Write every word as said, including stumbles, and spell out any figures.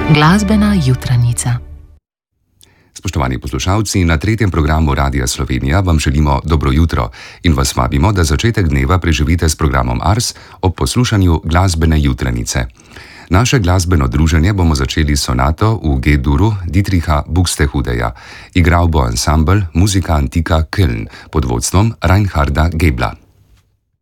Glasbena jutranica. Spoštovani poslušalci, na tretjem programu Radia Slovenija vam želimo dobro jutro in vas vabimo, da začetek dneva preživite s programom Ars ob poslušanju glasbene jutranice. Naše glasbeno druženje bomo začeli s sonato v G-duru Dietricha Buxtehudeja. Igral bo ansambel Musika Antika Köln pod vodstvom Reinharda Gebla.